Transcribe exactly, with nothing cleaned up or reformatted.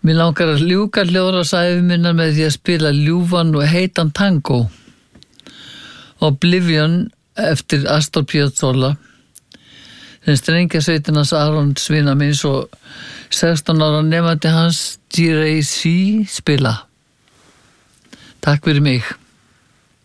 Mér langar að ljúka hljóðrásæfi minnar með því að spila ljúfan og heitan tango. Oblivion eftir Astor Piazzolla. Þenn strengjasveitin hans Aron svina minns og sextán ára nemandi hans G-Ray C spila. Takk fyrir mig.